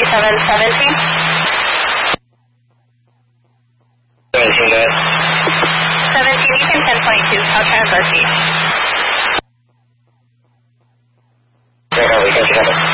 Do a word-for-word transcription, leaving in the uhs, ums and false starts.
seven seventeen. seventeen, guys. seventeen, you can ten twenty-two. I'll try and bird feed. Great, Harvey. Thank you,